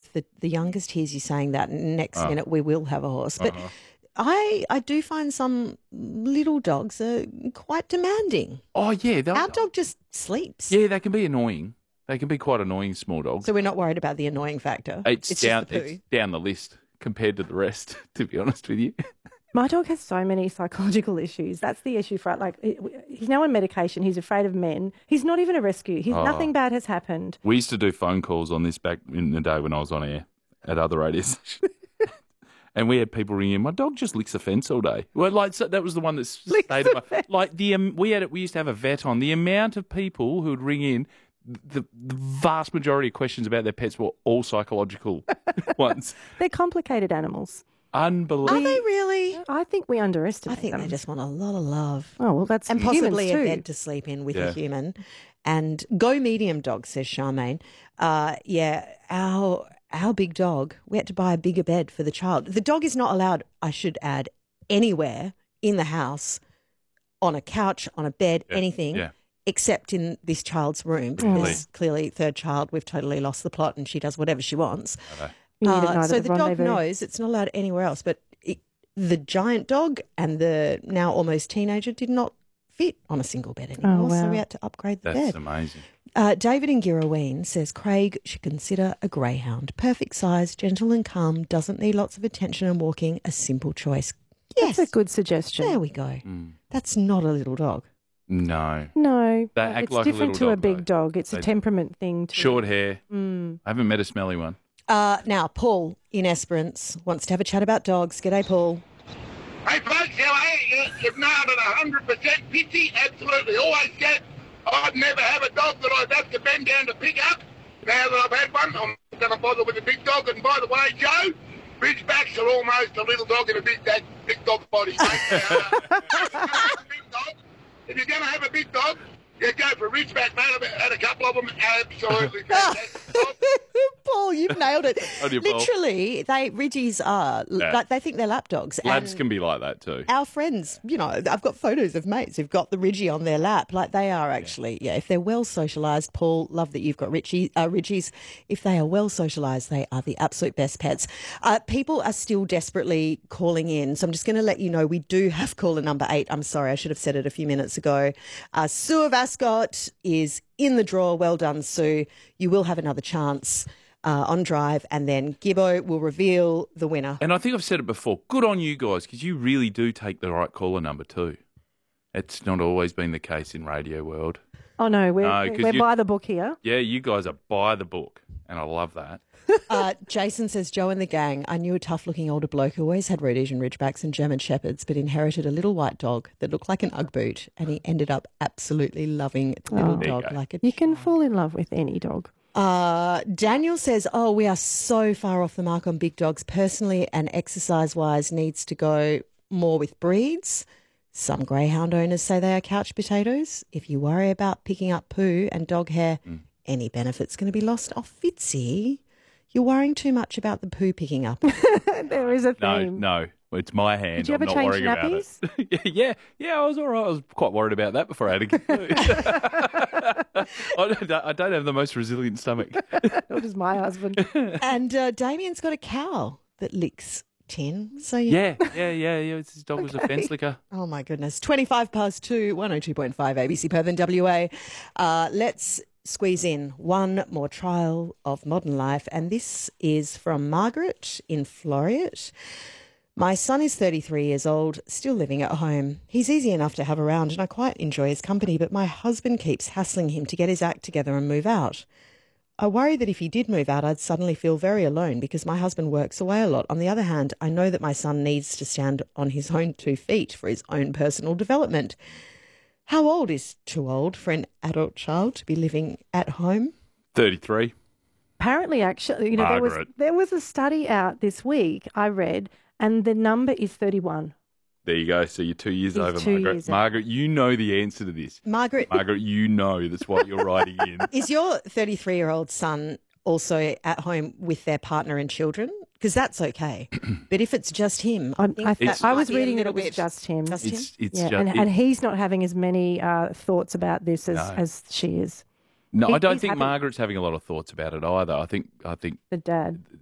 if the youngest hears you saying that, next minute we will have a horse. But I do find some little dogs are quite demanding. Oh, yeah. Our dog just sleeps. Yeah, they can be annoying. They can be quite annoying, small dogs. So we're not worried about the annoying factor. It's down, just the poo. it's down the list compared to the rest, to be honest with you. My dog has so many psychological issues. That's the issue for it. Like, he's now on medication. He's afraid of men. He's not even a rescue. Nothing bad has happened. We used to do phone calls on this back in the day when I was on air at other radio stations. And we had people ring in. My dog just licks the fence all day. Well, like so that was the one that stayed. Like we used to have a vet on. The amount of people who would ring in, the vast majority of questions about their pets were all psychological ones. They're complicated animals. Unbelievable. Are they really? I think we underestimate I think them. they just want a lot of love. Oh, well, that's and possibly a humans too. bed to sleep in with a human. And go medium dog, says Charmaine. Our big dog, we had to buy a bigger bed for the child. The dog is not allowed, I should add, anywhere in the house, on a couch, on a bed, anything, except in this child's room. Because clearly, third child, we've totally lost the plot and she does whatever she wants. So the dog knows it's not allowed anywhere else. But the giant dog and the now almost teenager did not fit on a single bed anymore. So we had to upgrade the bed. That's amazing. David in Girraween says Craig should consider a greyhound. Perfect size, gentle and calm, doesn't need lots of attention and walking, a simple choice. Yes. That's a good suggestion. There we go. That's not a little dog. No. They act it's like a different little to a dog, big though. dog. It's a temperament thing. Short hair. I haven't met a smelly one. Now, Paul in Esperance wants to have a chat about dogs. G'day, Paul. Hey, folks, how are you? You've nailed it 100%. Pity, absolutely. Always said I'd never have a dog that I'd have to bend down to pick up. Now that I've had one, I'm not going to bother with a big dog. And by the way, Joe, Ridgebacks are almost a little dog in a big dog body. If you're going to have a big dog, you go for a Ridgeback, mate. I've had a couple of them. Absolutely fantastic. Paul, you've nailed it. On you, Paul. Literally, Ridgies are, like, they think they're lap dogs. Labs and can be like that too. our friends, I've got photos of mates who've got the Ridgie on their lap. Like, they are actually, if they're well socialised, Paul, love that you've got Ridgies. If they are well socialised, they are the absolute best pets. People are still desperately calling in, so I'm just going to let you know we do have caller number 8. I'm sorry, I should have said it a few minutes ago. Sue of Ascot is in the draw. Well done, Sue. You will have another chance on Drive, and then Gibbo will reveal the winner. And I think I've said it before. Good on you guys, because you really do take the right caller number too. It's not always been the case in radio world. Oh, no, we're by the book here. Yeah, you guys are by the book, and I love that. Jason says, Joe and the gang, I knew a tough-looking older bloke who always had Rhodesian Ridgebacks and German Shepherds, but inherited a little white dog that looked like an Ugg boot, and he ended up absolutely loving the little dog like a You can fall in love with any dog. Daniel says, we are so far off the mark on big dogs. Personally and exercise-wise needs to go more with breeds. Some greyhound owners say they are couch potatoes. If you worry about picking up poo and dog hair, any benefit's going to be lost. Oh, Fitzy, you're worrying too much about the poo picking up. There is a theme. No. It's my hand. Did you ever I'm not change worrying nappies? about it. Yeah, I was all right. I was quite worried about that before I had a kid. I don't have the most resilient stomach. Nor does my husband. And Damien's got a cow that licks tin. So Yeah. His dog was a fence licker. Oh, my goodness. 25 past 2, 102.5 ABC Perth and WA. Let's squeeze in one more trial of modern life, and this is from Margaret in Floriat. My son is 33 years old, still living at home. He's easy enough to have around and I quite enjoy his company, but my husband keeps hassling him to get his act together and move out. I worry that if he did move out, I'd suddenly feel very alone because my husband works away a lot. On the other hand, I know that my son needs to stand on his own 2 feet for his own personal development. How old is too old for an adult child to be living at home? 33. Apparently, actually, Margaret. there was a study out this week I read, and the number is 31. There you go. So you're 2 years He's over, 2 Margaret. years over. Margaret, you know the answer to this. Margaret, You know that's what you're writing in. is your 33-year-old son also at home with their partner and children? Because that's okay. But if it's just him, I was reading that it was just him. It's Yeah, just, and he's not having as many thoughts about this as she is. No, I don't he's think happy. Margaret's having a lot of thoughts about it either. I think The dad.